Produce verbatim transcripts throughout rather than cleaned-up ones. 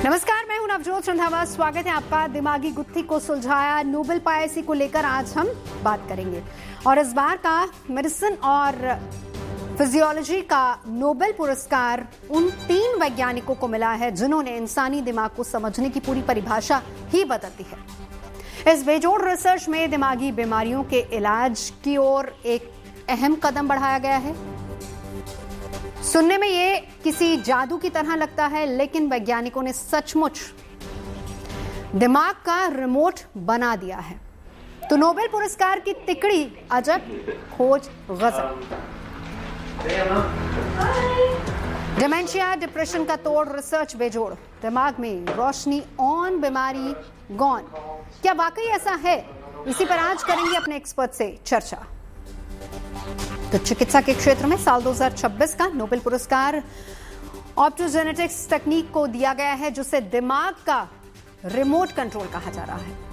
नमस्कार, मैं हूं नवजोत रंधावा। स्वागत है आपका। दिमागी गुत्थी को सुलझाया, नोबेल पाया को लेकर आज हम बात करेंगे। और इस बार का मेडिसिन और फिजियोलॉजी का नोबेल पुरस्कार उन तीन वैज्ञानिकों को मिला है जिन्होंने इंसानी दिमाग को समझने की पूरी परिभाषा ही बदल दी है। इस बेजोड़ रिसर्च में दिमागी बीमारियों के इलाज की ओर एक अहम कदम बढ़ाया गया है। सुनने में ये किसी जादू की तरह लगता है, लेकिन वैज्ञानिकों ने सचमुच दिमाग का रिमोट बना दिया है। तो नोबेल पुरस्कार की तिकड़ी अजब, खोज गजब। डिमेंशिया, डिप्रेशन का तोड़, रिसर्च बेजोड़। दिमाग में रोशनी ऑन, बीमारी गॉन। क्या वाकई ऐसा है? इसी पर आज करेंगे अपने एक्सपर्ट से चर्चा। तो चिकित्सा के क्षेत्र में साल दो हज़ार छब्बीस का नोबेल पुरस्कार ऑप्टोजेनेटिक्स तकनीक को दिया गया है, जिसे दिमाग का रिमोट कंट्रोल कहा जा रहा है।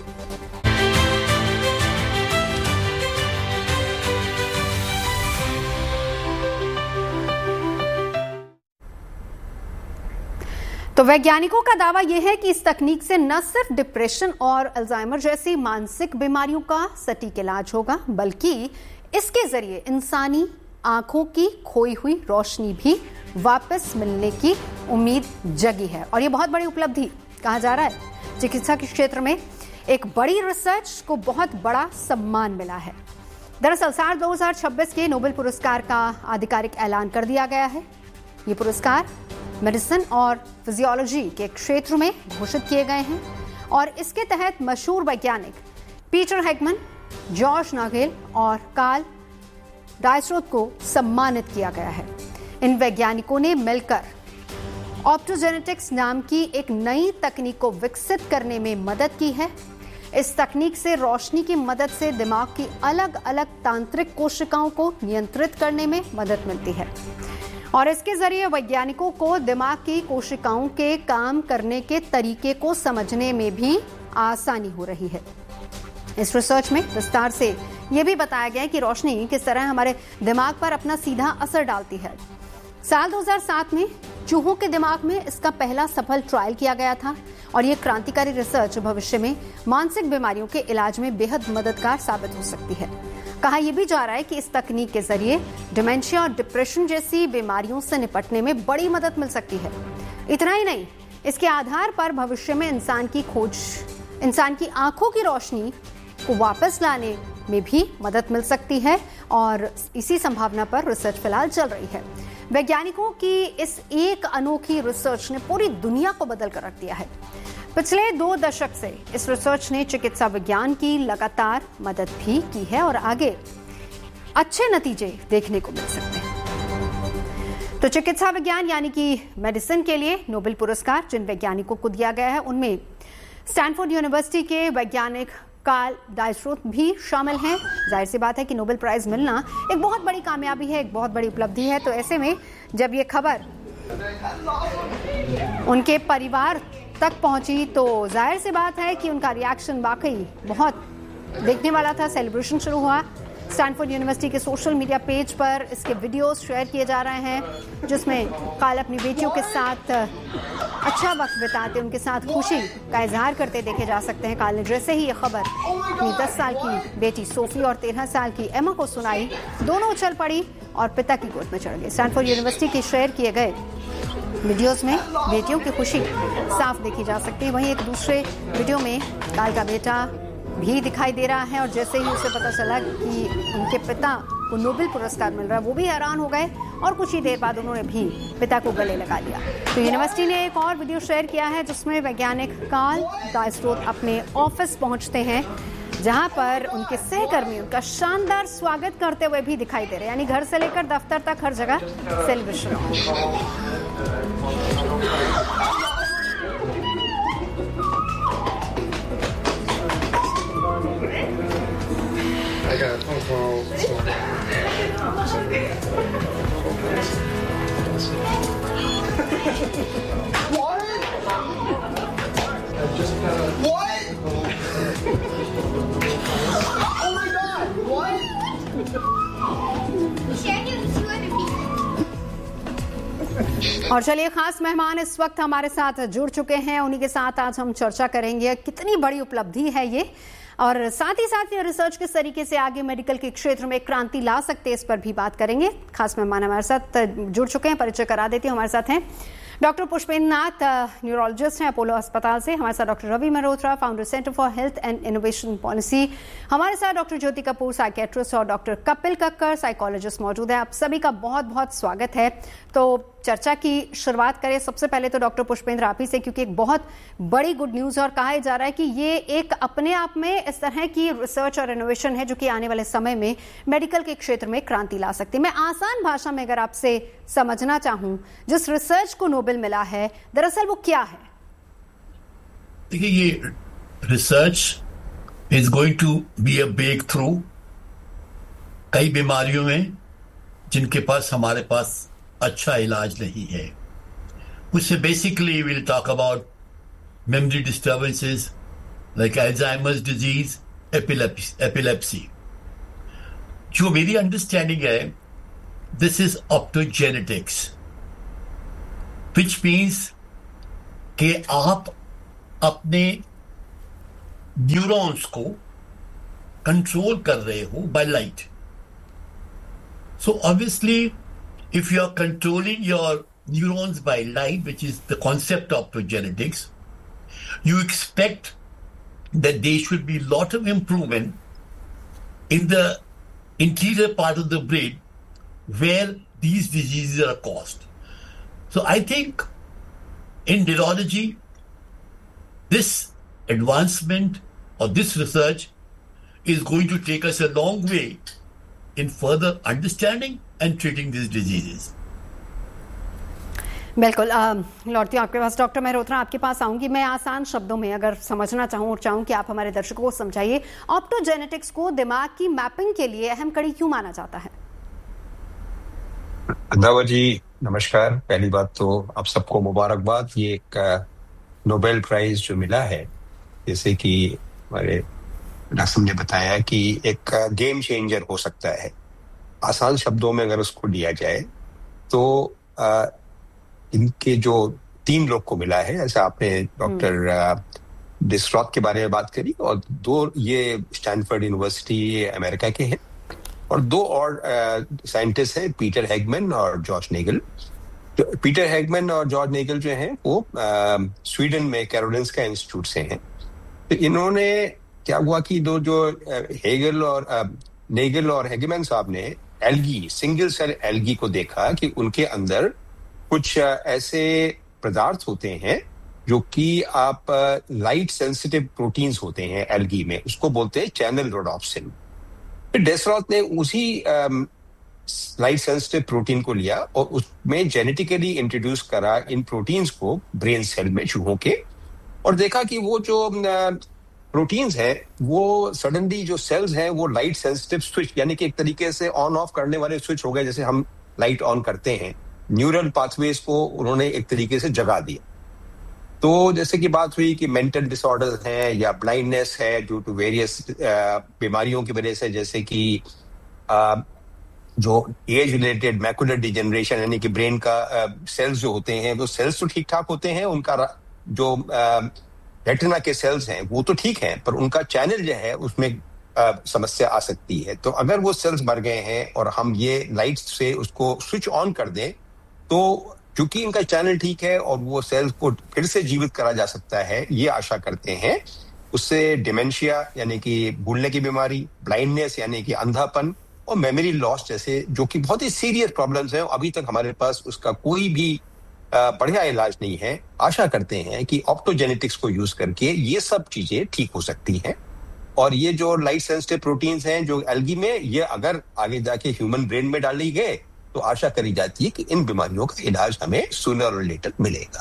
तो वैज्ञानिकों का दावा यह है कि इस तकनीक से न सिर्फ डिप्रेशन और अल्जाइमर जैसी मानसिक बीमारियों का सटीक इलाज होगा, बल्कि इसके जरिए इंसानी आंखों की खोई हुई रोशनी भी वापस मिलने की उम्मीद जगी है। और यह बहुत बड़ी उपलब्धि कहा जा रहा है। चिकित्सा के क्षेत्र में एक बड़ी रिसर्च को बहुत बड़ा सम्मान मिला है। दरअसल साल दो हज़ार छब्बीस के नोबेल पुरस्कार का आधिकारिक ऐलान कर दिया गया है। ये पुरस्कार मेडिसिन और फिजियोलॉजी के क्षेत्र में घोषित किए गए हैं और इसके तहत मशहूर वैज्ञानिक पीटर हेगमन, जॉर्ज नागेल और कार्ल डायसरोथ को सम्मानित किया गया है। इन वैज्ञानिकों ने मिलकर ऑप्टोजेनेटिक्स नाम की एक नई तकनीक को विकसित करने में मदद की है। इस तकनीक से रोशनी की मदद से दिमाग की अलग अलग तांत्रिक कोशिकाओं को नियंत्रित करने में मदद मिलती है और इसके जरिए वैज्ञानिकों को दिमाग की कोशिकाओं के काम करने के तरीके को समझने में भी आसानी हो रही है। इस रिसर्च में विस्तार से यह भी बताया गया है कि रोशनी किस तरह हमारे दिमाग पर अपना सीधा असर डालती है। साल दो हज़ार सात में चूहों के दिमाग में इसका पहला सफल ट्रायल किया गया था और यह क्रांतिकारी रिसर्च भविष्य में मानसिक बीमारियों के इलाज में बेहद मददगार साबित हो सकती है। कहा यह भी जा रहा है कि इस तकनीक के जरिए डिमेंशिया और डिप्रेशन जैसी बीमारियों से निपटने में बड़ी मदद मिल सकती है। इतना ही नहीं, इसके आधार पर भविष्य में इंसान की खोज इंसान की आंखों की रोशनी को वापस लाने में भी मदद मिल सकती है और इसी संभावना पर रिसर्च फिलहाल चल रही है। वैज्ञानिकों की इस एक अनोखी रिसर्च ने पूरी दुनिया को बदल कर रख दिया है। पिछले दो दशक से इस रिसर्च ने चिकित्सा विज्ञान की लगातार मदद भी की है और आगे अच्छे नतीजे देखने को मिल सकते हैं। तो चिकित्सा विज्ञान यानी कि मेडिसिन के लिए नोबेल पुरस्कार जिन वैज्ञानिकों को दिया गया है, उनमें स्टैनफोर्ड यूनिवर्सिटी के वैज्ञानिक कार्ल डायसरोथ भी शामिल हैं। जाहिर सी बात है कि नोबेल प्राइज मिलना एक बहुत बड़ी कामयाबी है, एक बहुत बड़ी उपलब्धि है। तो ऐसे में जब ये खबर उनके परिवार तक पहुंची तो जाहिर सी बात है कि उनका रिएक्शन वाकई बहुत देखने वाला था। सेलिब्रेशन शुरू हुआ। स्टैनफोर्ड यूनिवर्सिटी के सोशल मीडिया पेज पर इसके वीडियोस शेयर किए जा रहे हैं, जिसमें कार्ल अपनी बेटियों के साथ अच्छा वक्त बिताते, उनके साथ खुशी का इजहार करते देखे जा सकते हैं। कार्ल ने जैसे ही ये खबर अपनी दस साल की बेटी सोफी और तेरह साल की एमा को सुनाई, दोनों उछल पड़ी और पिता की गोद में चढ़ गए। स्टैनफोर्ड यूनिवर्सिटी के शेयर किए गए वीडियोस में बेटियों की खुशी साफ देखी जा सकती है। वहीं एक दूसरे वीडियो में कार्ल का बेटा भी दिखाई दे रहा है और जैसे ही उसे पता चला कि उनके पिता को नोबेल पुरस्कार मिल रहा है, वो भी हैरान हो गए और कुछ ही देर बाद उन्होंने भी पिता को गले लगा लिया। तो यूनिवर्सिटी ने एक और वीडियो शेयर किया है जिसमें वैज्ञानिक कार्ल डायसरोथ अपने ऑफिस पहुंचते हैं, जहां पर उनके सहकर्मी उनका शानदार स्वागत करते हुए भी दिखाई दे रहे हैं। यानी घर से लेकर दफ्तर तक हर जगह celebration. I got a phone call. What? I just got a... What? Oh my God! What? Share you two hundred people. और चलिए, खास मेहमान इस वक्त हमारे साथ जुड़ चुके हैं, उन्हीं के साथ आज हम चर्चा करेंगे कितनी बड़ी उपलब्धि है ये, और साथ ही साथ ये रिसर्च किस तरीके से आगे मेडिकल के क्षेत्र में क्रांति ला सकते हैं, इस पर भी बात करेंगे। खास मेहमान हमारे साथ जुड़ चुके हैं, परिचय करा देती हूँ। हमारे साथ हैं डॉक्टर पुष्पेंद्र नाथ, न्यूरोलॉजिस्ट हैं अपोलो अस्पताल से। हमारे साथ doctor Ravi Malhotra, founder centre for health and innovation policy. हमारे साथ डॉक्टर ज्योति कपूर, साइकेट्रिस्ट, और डॉक्टर कपिल कक्कर, साइकोलॉजिस्ट मौजूद है। आप सभी का बहुत बहुत स्वागत है। तो चर्चा की शुरुआत करें सबसे पहले तो डॉक्टर पुष्पेंद्र आप ही से, क्योंकि एक बहुत बड़ी गुड न्यूज और कहा जा रहा है कि ये एक अपने आप में इस तरह की रिसर्च और इनोवेशन है जो कि आने वाले समय में मेडिकल के क्षेत्र में क्रांति ला सकती है। मैं आसान भाषा में अगर आपसे समझना चाहूं, जिस रिसर्च को नोबेल मिला है, दरअसल वो क्या है? देखिए, ये research is going to be a break through कई बीमारियों में जिनके पास हमारे पास अच्छा इलाज नहीं है। उससे basically will talk about memory disturbances like Alzheimer's disease, epilepsy. जो मेरी अंडरस्टैंडिंग है, this is optogenetics, which means कि आप अपने न्यूरॉन्स को कंट्रोल कर रहे हो by light. So obviously if you are controlling your neurons by light, which is the concept of optogenetics, you expect that there should be a lot of improvement in the interior part of the brain where these diseases are caused. So I think in neurology, this advancement or this research is going to take us a long way in further understanding and treating these diseases. बिल्कुल, लौटती हूँ आपके पास। Doctor Malhotra, आपके पास आऊंगी। मैं आसान शब्दों में अगर समझना चाहूँ और चाहूँ कि आप हमारे दर्शकों को समझाइए, ऑप्टोजेनेटिक्स को दिमाग की मैपिंग के लिए अहम कड़ी क्यों माना जाता है? अंदावा जी नमस्कार। पहली बात तो आप सबको मुबारकबाद। ये एक नोबेल प्राइज जो मिला है, जैसे कि हमारे डॉक्टर ने बताया, कि एक गेम चेंजर हो सकता है। आसान शब्दों में अगर उसको लिया जाए तो आ, इनके जो तीन लोग को मिला है, जैसे आपने डॉक्टर डिस्रॉथ के बारे में बात करी, और दो ये स्टैनफोर्ड यूनिवर्सिटी अमेरिका के हैं, और दो और साइंटिस्ट हैं, पीटर हैगमैन और जॉर्ज नेगल। पीटर हैगमैन और जॉर्ज नेगल जो हैं वो आ, स्वीडन में कैरोलिंस्का इंस्टीट्यूट से हैं। तो इन्होंने क्या हुआ कि दो जो हेगल और नेगल और हैगमैन साहब ने एल्गी, सिंगल सेल एल्गी को देखा कि उनके अंदर कुछ ऐसे पदार्थ होते हैं जो कि आप लाइट सेंसिटिव प्रोटीन्स होते हैं एल्गी में, उसको बोलते हैं चैनल रोडोप्सिन। फिर डेस्रॉथ ने उसी लाइट सेंसिटिव प्रोटीन को लिया और उसमें जेनेटिकली इंट्रोड्यूस करा इन प्रोटीन्स को ब्रेन सेल में, चूहों के, और देखा कि वो जो प्रोटीन्स है वो सडनली जो सेल्स हैं वो लाइट सेंसिटिव स्विच, यानी कि एक तरीके से ऑन ऑफ करने वाले स्विच हो गए, जैसे हम लाइट ऑन करते हैं। न्यूरल पाथवेज को उन्होंने एक तरीके से जगा दिया। तो जैसे कि बात हुई कि मेंटल डिसऑर्डर्स हैं या ब्लाइंडनेस है ड्यू टू वेरियस बीमारियों की वजह से, जैसे कि uh, जो एज रिलेटेड मैकुलर डिजेनरेशन, यानी कि ब्रेन का सेल्स uh, जो होते हैं वो सेल्स तो ठीक ठाक होते हैं, उनका जो uh, रेटिना के सेल्स हैं वो तो ठीक हैं, पर उनका चैनल जो है उसमें आ, समस्या आ सकती है। तो अगर वो सेल्स मर गए हैं और हम ये लाइट से उसको स्विच ऑन कर दें, तो चूंकि इनका चैनल ठीक है और वो सेल्स को फिर से जीवित करा जा सकता है, ये आशा करते हैं। उससे डिमेंशिया यानी कि भूलने की बीमारी, ब्लाइंडनेस यानी कि अंधापन, और मेमोरी लॉस जैसे जो कि बहुत ही सीरियस प्रॉब्लम्स हैं, अभी तक हमारे पास उसका कोई भी बढ़िया इलाज नहीं है। आशा करते हैं कि ऑप्टोजेनेटिक्स को यूज करके ये सब चीजें ठीक हो सकती हैं। और ये जो लाइट सेंसिटिव प्रोटीन्स हैं जो एल्गी में, ये अगर आगे जाके ह्यूमन ब्रेन में डाली गए तो आशा करी जाती है कि इन बीमारियों का इलाज हमें सूनर और लेटर मिलेगा।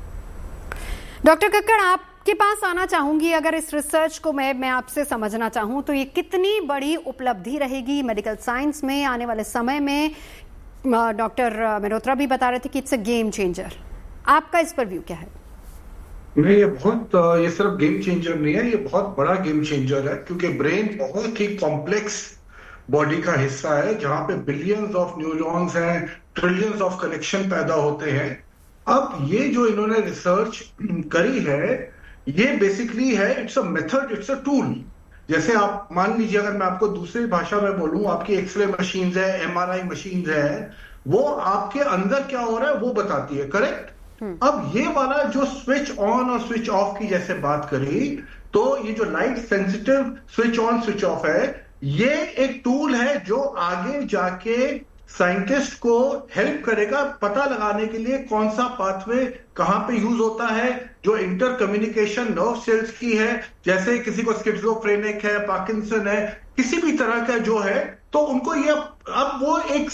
डॉक्टर कक्कड़, आपके पास आना चाहूंगी। अगर इस रिसर्च को मैं मैं आपसे समझना चाहूं तो ये कितनी बड़ी उपलब्धि रहेगी मेडिकल साइंस में आने वाले समय में? डॉक्टर मल्होत्रा भी बता रहे थे कि इट्स अ गेम चेंजर। आपका इस पर व्यू क्या है? नहीं, ये बहुत ये सिर्फ गेम चेंजर नहीं है, ये बहुत बड़ा गेम चेंजर है, क्योंकि ब्रेन बहुत ही कॉम्प्लेक्स बॉडी का हिस्सा है जहां पे बिलियंस ऑफ न्यूरॉन्स हैं, ट्रिलियंस ऑफ कनेक्शन पैदा होते हैं। अब ये जो इन्होंने रिसर्च करी है, ये बेसिकली है, it's a method, it's a tool. जैसे आप मान लीजिए, अगर मैं आपको दूसरी भाषा में बोलूं, आपकी एक्सरे मशीन है, एमआरआई मशीन है, वो आपके अंदर क्या हो रहा है वो बताती है, करेक्ट? अब ये वाला जो स्विच ऑन और स्विच ऑफ की जैसे बात करी, तो ये जो light sensitive switch on switch off है, ये एक टूल है जो आगे जाके साइंटिस्ट को हेल्प करेगा पता लगाने के लिए कौन सा पाथवे कहां पे यूज होता है, जो इंटर कम्युनिकेशन नर्व सेल्स की है, जैसे किसी को स्किज़ोफ्रेनिक है, पार्किंसन है, किसी भी तरह का जो है, तो उनको ये अब वो एक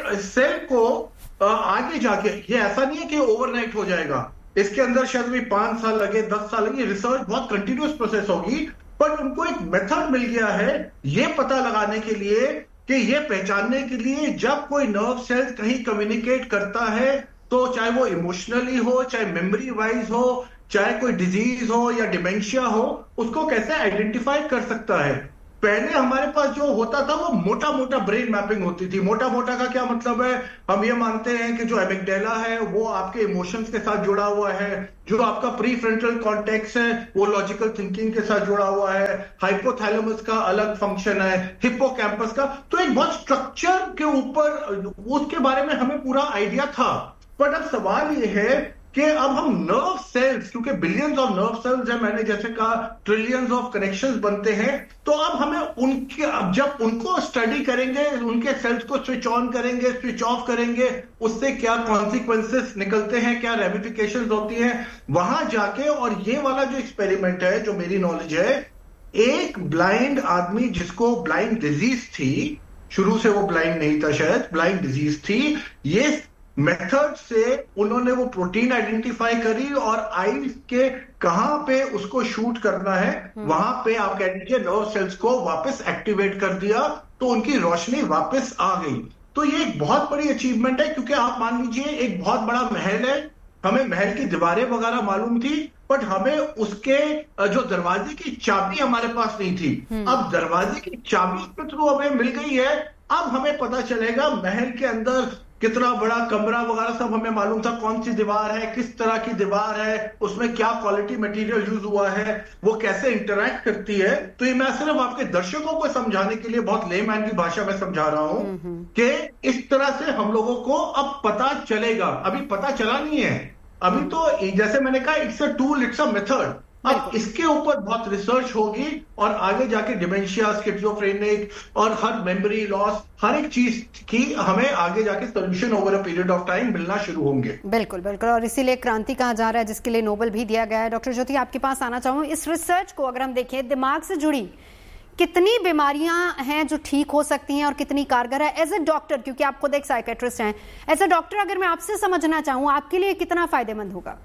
सेल को आगे जाके, ये ऐसा नहीं है कि ओवरनाइट हो जाएगा, इसके अंदर शायद भी पांच साल लगे, दस साल लगे, रिसर्च बहुत कंटिन्यूस प्रोसेस होगी, पर उनको एक मेथड मिल गया है ये पता लगाने के लिए कि ये पहचानने के लिए जब कोई नर्व सेल कहीं कम्युनिकेट करता है, तो चाहे वो इमोशनली हो, चाहे मेमोरी वाइज हो, चाहे कोई डिजीज हो या डिमेंशिया हो, उसको कैसे आइडेंटिफाई कर सकता है। पहले हमारे पास जो होता था वो मोटा मोटा ब्रेन मैपिंग होती थी। मोटा मोटा का क्या मतलब है? हम ये मानते हैं कि जो एमिगडाला है वो आपके इमोशंस के साथ जुड़ा हुआ है, जो आपका प्री फ्रंटल कॉर्टेक्स है वो लॉजिकल थिंकिंग के साथ जुड़ा हुआ है, हाइपोथैलेमस का अलग फंक्शन है, हिप्पोकैम्पस का, तो एक बहुत स्ट्रक्चर के ऊपर उसके बारे में हमें पूरा आइडिया था। बट अब सवाल ये है कि अब हम नर्व सेल्स, क्योंकि बिलियंस ऑफ नर्व सेल्स है, मैंने जैसे कहा ट्रिलियंस ऑफ कनेक्शंस बनते हैं, तो अब हमें उनके, अब जब उनको स्टडी करेंगे, उनके सेल्स को स्विच ऑन करेंगे, स्विच ऑफ करेंगे, उससे क्या कॉन्सिक्वेंसेस निकलते हैं, क्या रेमिफिकेशंस होती हैं, वहां जाके, और ये वाला जो एक्सपेरिमेंट है जो मेरी नॉलेज है, एक ब्लाइंड आदमी जिसको ब्लाइंड डिजीज थी, शुरू से वो ब्लाइंड नहीं था, शायद ब्लाइंड डिजीज थी, ये मेथड से उन्होंने वो प्रोटीन आइडेंटिफाई करी और आईज के कहां पे उसको शूट करना है, वहां पे आप कह दीजिए नर्व सेल्स को वापस एक्टिवेट कर दिया, तो उनकी रोशनी वापस आ गई। तो ये एक बहुत बड़ी अचीवमेंट है, क्योंकि आप मान लीजिए एक बहुत बड़ा महल है, हमें महल की दीवारें वगैरह मालूम थी, बट हमें उसके जो दरवाजे की चाबी हमारे पास नहीं थी। अब दरवाजे की चाबी के थ्रू हमें मिल गई है, अब हमें पता चलेगा महल के अंदर कितना बड़ा कमरा वगैरह सब हमें मालूम था, कौन सी दीवार है, किस तरह की दीवार है, उसमें क्या क्वालिटी मटेरियल यूज हुआ है, वो कैसे इंटरैक्ट करती है। तो ये मैं सिर्फ आपके दर्शकों को समझाने के लिए बहुत लेमैन की भाषा में समझा रहा हूं कि इस तरह से हम लोगों को अब पता चलेगा। अभी पता चला नहीं है, अभी तो जैसे मैंने कहा it's a tool, it's a method. अब इसके ऊपर बहुत रिसर्च होगी और आगे जाके डिमेंशिया, स्किज़ोफ्रेनिक और हर मेमोरी लॉस, हर एक चीज की हमें आगे जाके solution over a period of time मिलना शुरू होंगे। बिल्कुल बिल्कुल, और इसीलिए क्रांति कहा जा रहा है, जिसके लिए नोबेल भी दिया गया है। डॉक्टर ज्योति, आपके पास आना चाहूंगी। इस रिसर्च को अगर हम देखें, दिमाग से जुड़ी कितनी बीमारियां हैं जो ठीक हो सकती हैं और कितनी कारगर है, एज ए डॉक्टर, क्योंकि आप खुद एक साइकेट्रिस्ट हैं, एज ए डॉक्टर अगर मैं आपसे समझना चाहूँ, आपके लिए कितना फायदेमंद होगा?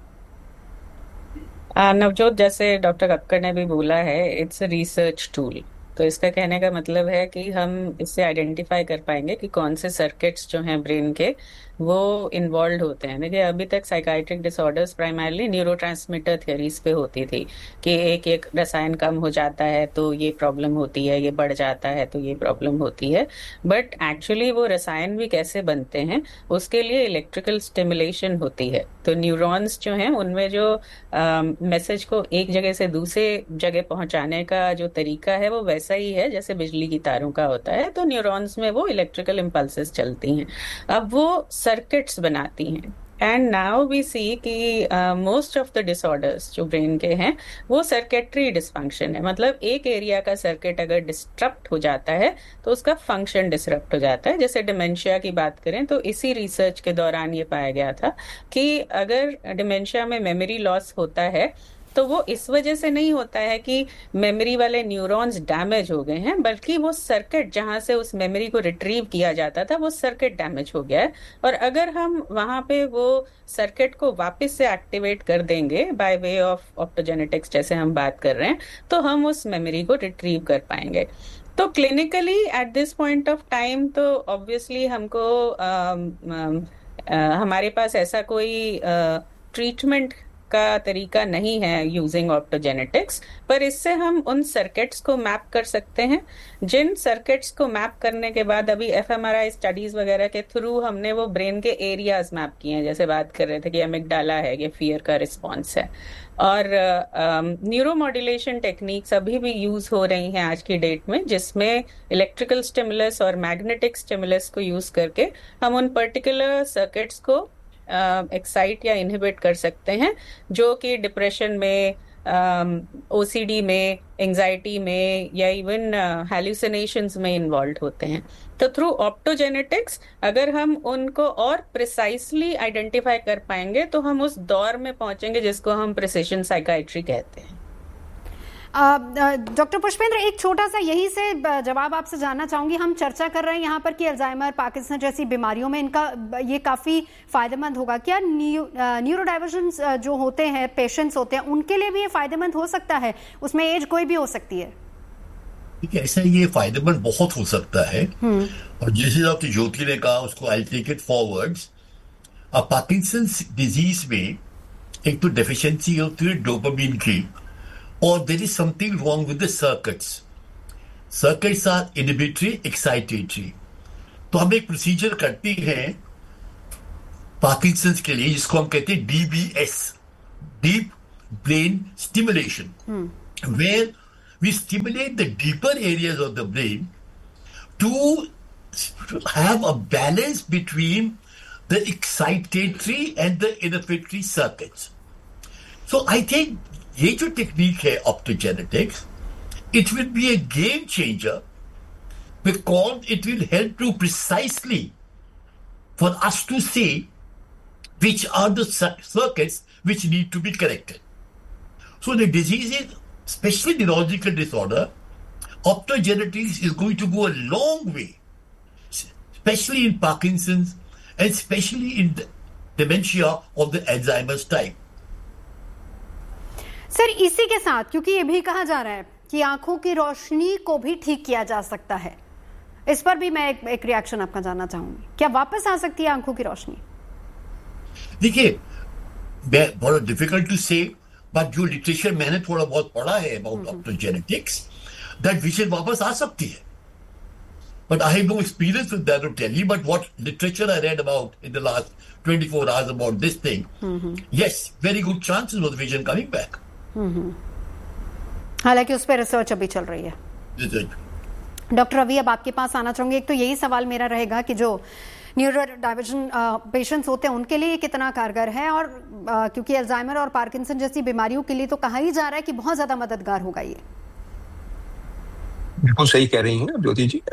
नवजोत, जैसे डॉक्टर कक्कड़ ने भी बोला है, इट्स अ रिसर्च टूल। तो इसका कहने का मतलब है कि हम इससे आइडेंटिफाई कर पाएंगे कि कौन से सर्किट्स जो हैं ब्रेन के वो इन्वॉल्व होते हैं। देखिए, अभी तक psychiatric disorders primarily neurotransmitter theories पे होती थी कि एक एक रसायन कम हो जाता है तो ये प्रॉब्लम होती है, ये बढ़ जाता है तो ये प्रॉब्लम होती है। बट एक्चुअली वो रसायन भी कैसे बनते हैं, उसके लिए इलेक्ट्रिकल स्टिमुलेशन होती है। तो न्यूरॉन्स जो हैं उनमें जो मैसेज को एक जगह से दूसरे जगह पहुंचाने का जो तरीका है वो वैसा ही है जैसे बिजली की तारों का होता है। तो न्यूरॉन्स में वो इलेक्ट्रिकल इम्पल्सेस चलती हैं, अब वो सर्किट्स बनाती हैं। एंड नाउ वी सी कि मोस्ट ऑफ द डिसऑर्डर्स जो ब्रेन के हैं वो सर्किटरी डिसफंक्शन है। मतलब एक एरिया का सर्किट अगर डिस्टर्ब हो जाता है तो उसका फंक्शन डिसरप्ट हो जाता है। जैसे डिमेंशिया की बात करें तो इसी रिसर्च के दौरान ये पाया गया था कि अगर डिमेंशिया में मेमोरी लॉस होता है तो वो इस वजह से नहीं होता है कि मेमोरी वाले न्यूरॉन्स डैमेज हो गए हैं, बल्कि वो सर्किट जहां से उस मेमोरी को रिट्रीव किया जाता था वो सर्किट डैमेज हो गया है। और अगर हम वहां पे वो सर्किट को वापस से एक्टिवेट कर देंगे बाय वे ऑफ ऑप्टोजेनेटिक्स, जैसे हम बात कर रहे हैं, तो हम उस मेमोरी को रिट्रीव कर पाएंगे। तो clinically at this point of time तो ऑब्वियसली हमको आ, आ, आ, हमारे पास ऐसा कोई ट्रीटमेंट का तरीका नहीं है यूजिंग ऑप्टोजेनेटिक्स, पर इससे हम उन सर्किट्स को मैप कर सकते हैं जिन सर्किट्स को मैप करने के बाद अभी एफएमआरआई स्टडीज वगैरह के थ्रू हमने वो ब्रेन के एरियाज मैप किए हैं, जैसे बात कर रहे थे कि एमिगडाला है, ये फियर का रिस्पॉन्स है। और न्यूरो मॉड्यूलेशन टेक्निक्स अभी भी यूज हो रही हैं आज की डेट में, जिसमें इलेक्ट्रिकल स्टिमुलस और मैग्नेटिक स्टिमुलस को यूज करके हम उन पर्टिकुलर सर्किट्स को एक्साइट uh, या इनहिबिट कर सकते हैं जो कि डिप्रेशन में, ओसीडी um, में, एंजाइटी में या इवन हैल्यूसिनेशंस में इन्वॉल्व होते हैं। तो थ्रू ऑप्टोजेनेटिक्स अगर हम उनको और प्रिसाइसली आइडेंटिफाई कर पाएंगे तो हम उस दौर में पहुंचेंगे जिसको हम प्रिसिशन साइकाइट्री कहते हैं। डॉक्टर पुष्पेंद्र, एक छोटा सा यही से जवाब आपसे जानना चाहूंगी। हम चर्चा कर रहे हैं यहाँ पर कि अल्जाइमर, पार्किंसन जैसी बीमारियों में इनका ये काफी फायदेमंद होगा। क्या न्यूरो डाइवर्जन्स जो होते हैं, पेशेंट्स होते हैं, उनके लिए भी ये फायदेमंद हो सकता है? उसमें एज कोई भी हो सकती है। ठीक है, ऐसा ये फायदेमंद बहुत हो सकता है। और जैसे डॉक्टर ज्योति ने कहा, उसको आई टेक इट फॉरवर्ड्स। अब पार्किंसंस डिजीज में एक तो डेफिशिएंसी होती है डोपामिन की, or there is something wrong with the circuits. Circuits are inhibitory, excitatory. तो हम एक प्रोसीजर करते हैं पार्किंसंस के लिए जिसको हम कहते हैं D B S, deep brain stimulation, where we stimulate the deeper areas of the brain to have a balance between the excitatory and the inhibitory circuits. So I think ये जो टेक्निक है optogenetics, it will be A game changer because it will help to precisely for us to C which are the circuits which need to be corrected. So the diseases, specially neurological disorder, optogenetics is going to go a long way, specially in Parkinson's and specially in dementia of the Alzheimer's type. Sir, इसी के साथ, क्योंकि ये भी कहा जा रहा है कि आंखों की रोशनी को भी ठीक किया जा सकता है, इस पर भी मैं एक, एक रिएक्शन आपका जानना चाहूंगी। क्या वापस आ सकती है आंखों की रोशनी? देखिए, बहुत डिफिकल्ट टू से, बट जो लिटरेचर मैंने थोड़ा बहुत पढ़ा है अबाउट ऑप्टोजेनेटिक्स, दैट विजन वापस आ सकती है. But I have no experience with that to tell you, but what literature I read about in the last twenty-four hours about this thing, mm-hmm. yes, very good chances of the vision coming back. हालांकि उस पर research अभी चल रही है. Doctor Ravi, अब आपके पास आना चाहूंगी. एक तो यही सवाल मेरा रहेगा कि जो न्यूरो डाइवर्जन पेशेंट्स होते हैं उनके लिए कितना कारगर है, और आ, क्योंकि अल्जाइमर और पार्किंसन जैसी बीमारियों के लिए तो कहा ही जा रहा है कि बहुत ज्यादा मददगार होगा ये. बिल्कुल सही कह रही हैं ज्योति जी.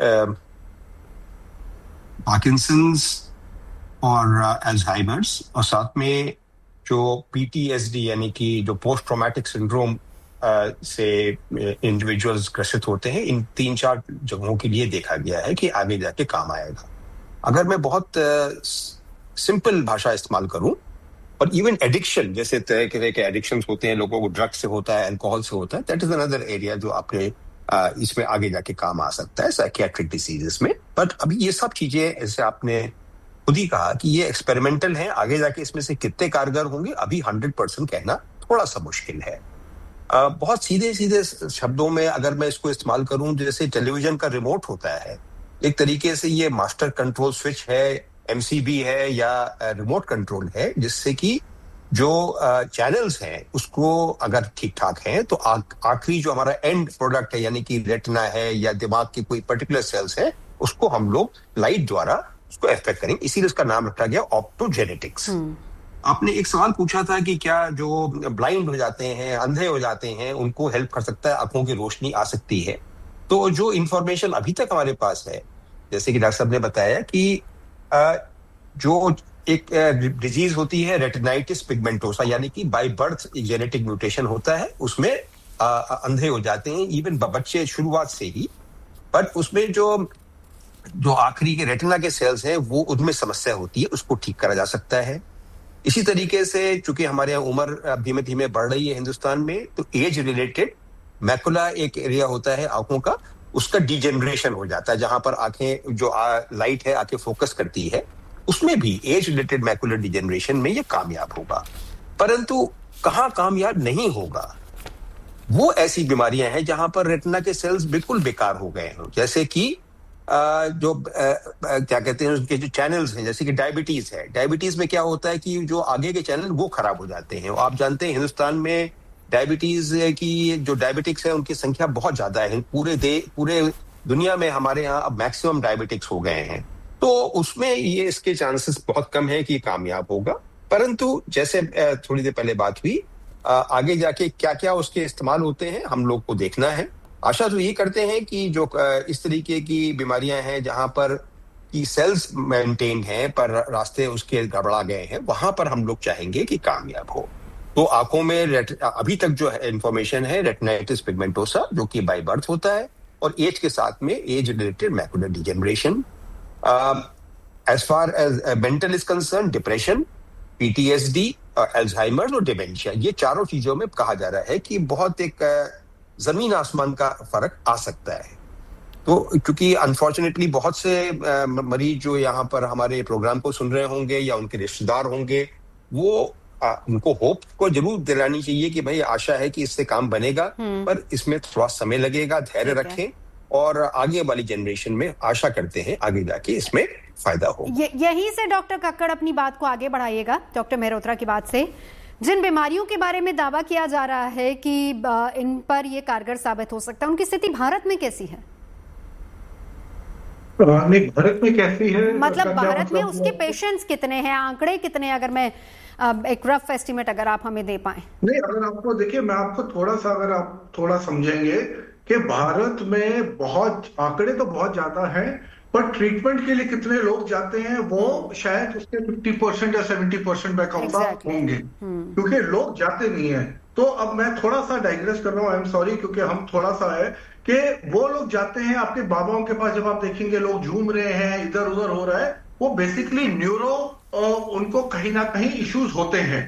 पार्किंसंस और अल्जाइमर्स और साथ में जो पीटीएसडी यानी कि जो पोस्ट ट्रॉमेटिक सिंड्रोम से इंडिविजुअल्स ग्रसित होते हैं, इन तीन चार जगहों के लिए देखा गया है कि आगे जाके काम आएगा. अगर मैं बहुत सिंपल भाषा इस्तेमाल करूं, और इवन एडिक्शन, जैसे तरह तरह के एडिक्शंस होते हैं, लोगों को ड्रग्स से होता है, अल्कोहल से होता है, दैट इज अनदर एरिया जो आपने इसमें आगे जाके काम आ सकता है साइकियाट्रिक डिसीजेस में. बट अभी ये सब चीजें, जैसे आपने खुद ही कहा कि ये एक्सपेरिमेंटल है, आगे जाके इसमें से कितने कारगर होंगे अभी हंड्रेड परसेंट कहना थोड़ा सा मुश्किल है. आ, बहुत सीधे सीधे शब्दों में अगर मैं इसको इस्तेमाल करूं, जैसे टेलीविजन का रिमोट होता है, एक तरीके से ये मास्टर कंट्रोल स्विच है, एमसीबी है या रिमोट कंट्रोल है, जिससे कि जो चैनल्स हैं उसको अगर ठीक ठाक हैं तो आखिरी जो हमारा एंड प्रोडक्ट है, यानी कि रेटिना है या दिमाग की कोई पर्टिकुलर सेल्स है, उसको हम लोग लाइट द्वारा उसको अफेक्ट करेंगे. इसीलिए उसका नाम रखा गया ऑप्टोजेनेटिक्स. आपने एक सवाल पूछा था कि क्या जो ब्लाइंड हो जाते हैं, अंधे हो जाते हैं, उनको हेल्प कर सकता है, आंखों की रोशनी आ सकती है. तो जो इंफॉर्मेशन अभी तक हमारे पास है, जैसे कि डॉक्टर साहब ने बताया कि जो एक डिजीज होती है रेटिनाइटिस पिगमेंटोसा, यानी कि बाय बर्थ एक जेनेटिक म्यूटेशन होता है, उसमें आ, अंधे हो जाते हैं इवन बच्चे शुरुआत से ही. बट उसमें जो जो आखिरी के रेटिना के सेल्स हैं वो उनमें समस्या होती है, उसको ठीक करा जा सकता है. इसी तरीके से चूंकि हमारे यहाँ उम्र धीमे धीमे बढ़ रही है हिंदुस्तान में, तो एज रिलेटेड मैकुला एक एरिया होता है आंखों का, उसका डिजेनरेशन हो जाता है, जहां पर आंखें जो लाइट है आंखें फोकस करती है, उसमें भी एज रिलेटेड मैकुलर डिजेनरेशन में ये कामयाब होगा. परंतु कहाँ कामयाब नहीं होगा, वो ऐसी बीमारियां हैं जहां पर रेटिना के सेल्स बिल्कुल बेकार हो गए हैं, जैसे कि जो क्या कहते हैं उनके जो चैनल्स हैं, जैसे कि डायबिटीज है। डायबिटीज में क्या होता है कि जो आगे के चैनल वो खराब हो जाते हैं। आप जानते हैं हिंदुस्तान में डायबिटीज की जो डायबिटिक्स है उनकी संख्या बहुत ज्यादा है। पूरे दे पूरे दुनिया में हमारे यहाँ अब मैक्सिमम डायबिटिक्स हो गए हैं, तो उसमें ये इसके चांसेस बहुत कम है कि कामयाब होगा। परंतु जैसे थोड़ी देर पहले बात हुई, आगे जाके क्या क्या उसके इस्तेमाल होते हैं हम लोग को देखना है। आशा तो ये करते हैं कि जो इस तरीके की बीमारियां हैं जहां पर की सेल्स मेंटेन हैं पर रास्ते उसके गड़बड़ा गए हैं, वहां पर हम लोग चाहेंगे कि कामयाब हो। तो आंखों में अभी तक जो इंफॉर्मेशन है रेटिनाइटिस पिगमेंटोसा, जो कि बाय बर्थ होता है, और एज के साथ में age related macular degeneration. As far as mental is concern, depression, PTSD, Alzheimer और डिमेंशिया, ये चारों चीजों में कहा जा रहा है कि बहुत एक जमीन आसमान का फर्क आ सकता है। तो क्योंकि अनफॉर्चुनेटली बहुत से मरीज जो यहाँ पर हमारे प्रोग्राम को सुन रहे होंगे या उनके रिश्तेदार होंगे, वो आ, उनको होप को जरूर दिलानी चाहिए कि भाई आशा है कि इससे काम बनेगा, पर इसमें थोड़ा समय लगेगा, धैर्य रखें, और आगे वाली जनरेशन में आशा करते हैं आगे जाके इसमें फायदा हो। ये, यहीं से डॉक्टर कक्कड़ अपनी बात को आगे बढ़ाइएगा। डॉक्टर मेहरोत्रा की बात से, जिन बीमारियों के बारे में दावा किया जा रहा है कि इन पर ये कारगर साबित हो सकता है, उनकी स्थिति भारत में कैसी है? नहीं, भारत में कैसी है मतलब भारत मतलब में उसके पेशेंट्स कितने हैं, आंकड़े कितने, अगर मैं एक रफ एस्टिमेट अगर आप हमें दे पाए। नहीं, अगर आपको देखिए, मैं आपको थोड़ा सा अगर आप थोड़ा समझेंगे कि भारत में बहुत आंकड़े तो बहुत ज्यादा है, पर ट्रीटमेंट के लिए कितने लोग जाते हैं वो शायद उसके फिफ्टी परसेंट या सेवेंटी परसेंट बैक आउट होंगे, क्योंकि लोग जाते नहीं है। तो अब मैं थोड़ा सा डाइग्रेस कर रहा हूँ, आई एम सॉरी, क्योंकि हम थोड़ा सा है कि वो लोग जाते हैं आपके बाबाओं के पास, जब आप देखेंगे लोग झूम रहे हैं, इधर उधर हो रहा है, वो बेसिकली न्यूरो उनको कहीं ना कहीं इश्यूज होते हैं,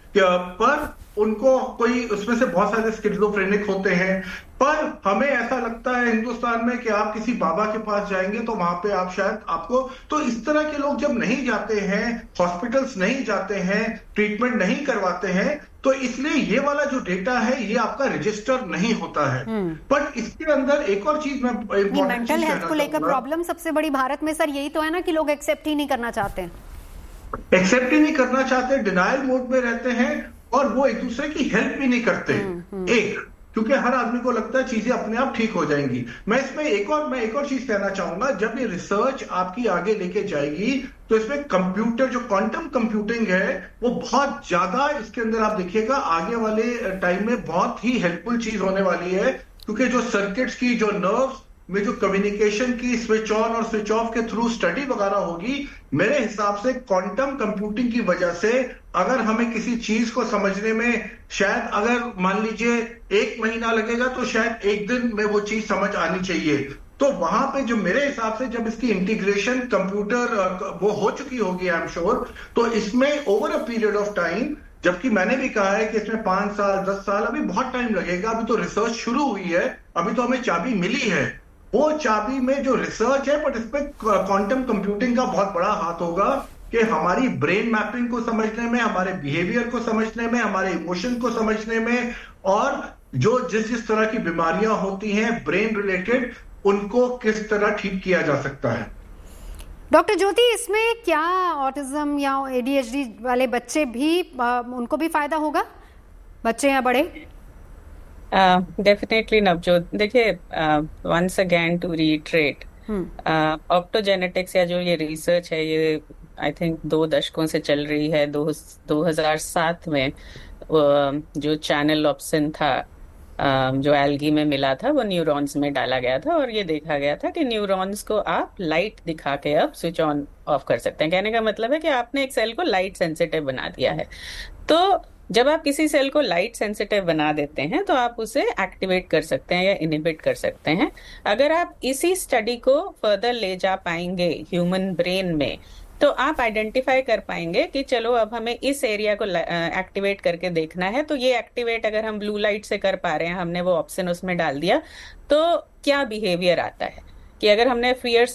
पर उनको कोई उसमें से बहुत सारे स्किज़ोफ्रेनिक होते हैं। पर हमें ऐसा लगता है हिंदुस्तान में कि आप किसी बाबा के पास जाएंगे तो वहां पे आप शायद आपको, तो इस तरह के लोग जब नहीं जाते हैं, हॉस्पिटल्स नहीं जाते हैं, ट्रीटमेंट नहीं करवाते हैं, तो इसलिए ये वाला जो डेटा है ये आपका रजिस्टर नहीं होता है। पर इसके अंदर एक और चीज मैं मेंटल हेल्थ को लेकर प्रॉब्लम सबसे बड़ी भारत में सर यही तो है ना कि लोग एक्सेप्ट ही नहीं करना चाहते हैं, एक्सेप्ट ही नहीं करना चाहते, डिनायल मोड में रहते हैं, और वो एक दूसरे की हेल्प भी नहीं करते। एक, क्योंकि हर आदमी को लगता है चीजें अपने आप ठीक हो जाएंगी। मैं इसमें एक और मैं एक और चीज कहना चाहूंगा, जब ये रिसर्च आपकी आगे लेके जाएगी तो इसमें कंप्यूटर, जो क्वांटम कंप्यूटिंग है, वो बहुत ज्यादा इसके अंदर आप देखिएगा आगे वाले टाइम में बहुत ही हेल्पफुल चीज होने वाली है, क्योंकि जो सर्किट्स की, जो नर्व्स में जो कम्युनिकेशन की स्विच ऑन और स्विच ऑफ के थ्रू स्टडी वगैरह होगी, मेरे हिसाब से क्वांटम कंप्यूटिंग की वजह से अगर हमें किसी चीज को समझने में शायद अगर मान लीजिए एक महीना लगेगा, तो शायद एक दिन में वो चीज समझ आनी चाहिए। तो वहां पे जो मेरे हिसाब से जब इसकी इंटीग्रेशन कंप्यूटर वो हो चुकी होगी, आई एम श्योर, तो इसमें over a period of time, जबकि मैंने भी कहा है कि इसमें पांच साल दस साल अभी बहुत टाइम लगेगा, अभी तो रिसर्च शुरू हुई है, अभी तो हमें चाबी मिली है, वो चाबी में जो रिसर्च है, बट इसमें क्वांटम कंप्यूटिंग का बहुत बड़ा हाथ होगा कि हमारी ब्रेन मैपिंग को समझने में, हमारे बिहेवियर को समझने में, हमारे इमोशन को समझने में, और जो जिस जिस तरह की बीमारियां होती हैं ब्रेन रिलेटेड, उनको किस तरह ठीक किया जा सकता है। डॉक्टर ज्योति, इसमें क्या ऑटिज्म या एडीएचडी वाले बच्चे भी, उनको भी फायदा होगा, बच्चे या बड़े? डेफिनेटली uh, नवजोत, देखिए once again to retreat, optogenetics या जो ये रिसर्च है, ये आई थिंक दो दशकों से चल रही है। दो दो हजार सात में uh, जो चैनल ऑप्सिन था, uh, जो एल्गी में मिला था, वो न्यूरॉन्स में डाला गया था, और ये देखा गया था कि न्यूरॉन्स को आप लाइट दिखा के अब स्विच ऑन ऑफ कर सकते हैं। कहने का मतलब है कि आपने एक सेल को लाइट सेंसिटिव बना दिया है। तो जब आप किसी सेल को लाइट सेंसिटिव बना देते हैं तो आप उसे एक्टिवेट कर सकते हैं या इनहिबिट कर सकते हैं। अगर आप इसी स्टडी को फर्दर ले जा पाएंगे ह्यूमन ब्रेन में, तो आप आइडेंटिफाई कर पाएंगे कि चलो अब हमें इस एरिया को एक्टिवेट करके देखना है, तो ये एक्टिवेट अगर हम ब्लू लाइट से कर पा रहे हैं, हमने वो ऑप्शन उसमें डाल दिया, तो क्या बिहेवियर आता है। कि अगर हमने फियर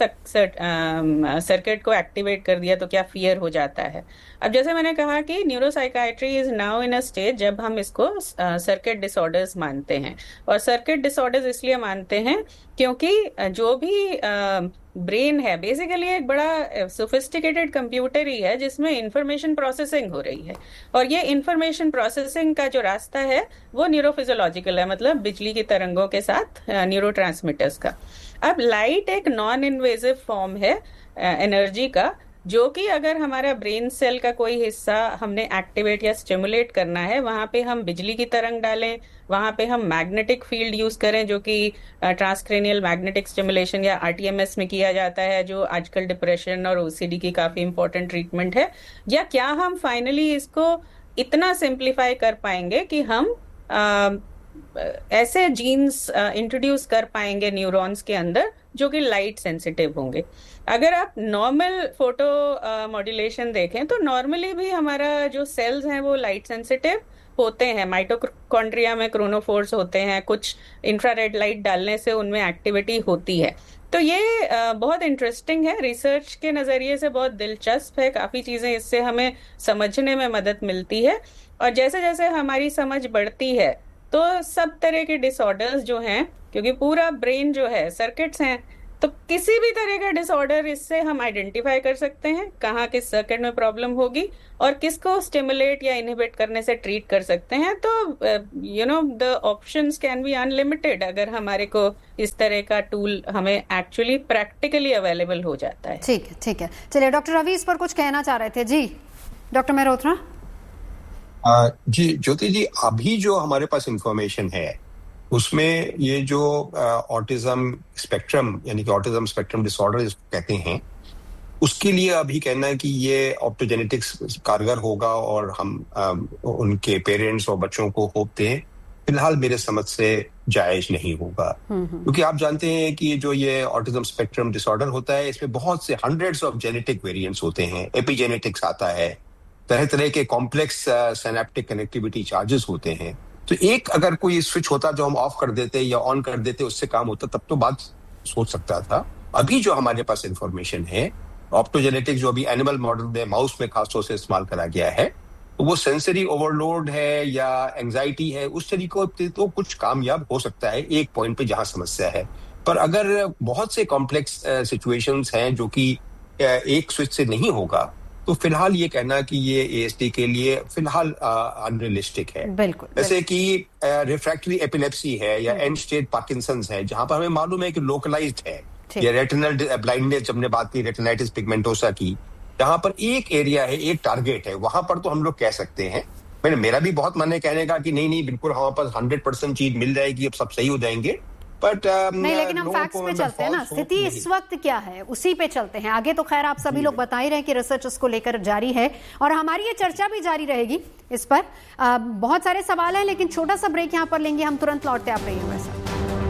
सर्किट को एक्टिवेट कर दिया तो क्या फियर हो जाता है। अब जैसे मैंने कहा कि न्यूरोसाइकाइट्री is now in a stage जब हम इसको सर्किट डिसऑर्डर्स मानते हैं, और सर्किट डिसऑर्डर्स इसलिए मानते हैं क्योंकि जो भी ब्रेन है बेसिकली एक बड़ा सोफिस्टिकेटेड कंप्यूटर ही है जिसमें इंफॉर्मेशन प्रोसेसिंग हो रही है, और ये इंफॉर्मेशन प्रोसेसिंग का जो रास्ता है वो न्यूरोफिजियोलॉजिकल है, मतलब बिजली की तरंगों के साथ न्यूरोट्रांसमीटर्स का। अब लाइट एक नॉन इन्वेजिव फॉर्म है एनर्जी का, जो कि अगर हमारा ब्रेन सेल का कोई हिस्सा हमने एक्टिवेट या स्टिमुलेट करना है, वहां पे हम बिजली की तरंग डालें, वहां पे हम मैग्नेटिक फील्ड यूज करें जो कि ट्रांसक्रेनियल मैग्नेटिक स्टिमुलेशन या आरटीएमएस में किया जाता है, जो आजकल डिप्रेशन और ओसीडी की काफी इंपॉर्टेंट ट्रीटमेंट है, या क्या हम फाइनली इसको इतना सिंप्लीफाई कर पाएंगे कि हम आ, ऐसे जीन्स इंट्रोड्यूस कर पाएंगे न्यूरॉन्स के अंदर जो कि लाइट सेंसिटिव होंगे। अगर आप नॉर्मल फोटो मॉड्यूलेशन देखें तो नॉर्मली भी हमारा जो सेल्स हैं वो लाइट सेंसिटिव होते हैं, माइटोकॉन्ड्रिया में क्रोनोफोर्स होते हैं, कुछ इंफ्रारेड लाइट डालने से उनमें एक्टिविटी होती है। तो ये बहुत इंटरेस्टिंग है, रिसर्च के नजरिए से बहुत दिलचस्प है, काफी चीजें इससे हमें समझने में मदद मिलती है, और जैसे जैसे हमारी समझ बढ़ती है तो सब तरह के डिसऑर्डर्स जो हैं, क्योंकि पूरा ब्रेन जो है सर्किट्स हैं, तो किसी भी तरह का डिसऑर्डर इससे हम आइडेंटिफाई कर सकते हैं कहाँ किस सर्किट में प्रॉब्लम होगी और किसको स्टिमुलेट या इनहिबिट करने से ट्रीट कर सकते हैं। तो you know the options can be unlimited अगर हमारे को इस तरह का टूल हमें एक्चुअली प्रैक्टिकली अवेलेबल हो जाता है। ठीक है, ठीक है। चलिए डॉक्टर रवि इस पर कुछ कहना चाह रहे थे। जी डॉक्टर मेहरोत्रा। आ, जी ज्योति जी, अभी जो हमारे पास इंफॉर्मेशन है उसमें ये जो ऑटिज्म स्पेक्ट्रम यानी कि ऑटिज्म स्पेक्ट्रम डिसऑर्डर जिसको कहते हैं, उसके लिए अभी कहना है कि ये ऑप्टोजेनेटिक्स कारगर होगा और हम आ, उनके पेरेंट्स और बच्चों को होप दें, फिलहाल मेरे समझ से जायज नहीं होगा, क्योंकि आप जानते हैं कि जो ये ऑटिज्म स्पेक्ट्रम डिसऑर्डर होता है इसमें बहुत से हंड्रेड्स ऑफ जेनेटिक वेरिएंट्स होते हैं, एपिजेनेटिक्स आता है, तरह तरह के कॉम्प्लेक्स सिनेप्टिक कनेक्टिविटी चार्जेस होते हैं। तो एक अगर कोई स्विच होता जो हम ऑफ कर देते या ऑन कर देते उससे काम होता तब तो बात सोच सकता था। अभी जो हमारे पास इंफॉर्मेशन है, ऑप्टोजेनेटिक्स जो अभी एनिमल मॉडल में माउस में खासतौर से इस्तेमाल करा गया है, तो वो सेंसरी ओवरलोड है या एंजाइटी है, उस तरीकों पे तो कुछ कामयाब हो सकता है एक पॉइंट पे जहां समस्या है। पर अगर बहुत से कॉम्प्लेक्स सिचुएशंस हैं जो कि एक स्विच से नहीं होगा, तो फिलहाल ये कहना कि ये एएसडी के लिए फिलहाल अनरियलिस्टिक है। बिल्कुल, जैसे कि रिफ्रैक्टरी एपिलेप्सी है या एंड स्टेज पार्किंसंस है, जहां पर हमें मालूम है कि लोकलाइज्ड है, या रेटिनल ब्लाइंडनेस, हमने बात की रेटिनाइटिस पिगमेंटोसा की, जहां पर एक एरिया है, एक टारगेट है, वहां पर तो हम लोग कह सकते हैं। मैंने मेरा भी बहुत मन है कहने का कि नहीं नहीं बिल्कुल हमारे पास हंड्रेड परसेंट चीज मिल जाएगी, अब सब सही हो जाएंगे, बट uh, नहीं, लेकिन हम फैक्ट्स पे चलते हैं ना, स्थिति इस वक्त क्या है उसी पे चलते हैं। आगे तो खैर आप सभी लोग बता ही रहे हैं कि रिसर्च उसको लेकर जारी है और हमारी ये चर्चा भी जारी रहेगी इस पर। आ, बहुत सारे सवाल हैं, लेकिन छोटा सा ब्रेक यहां पर लेंगे हम, तुरंत लौटते आप रहिए हमारे साथ।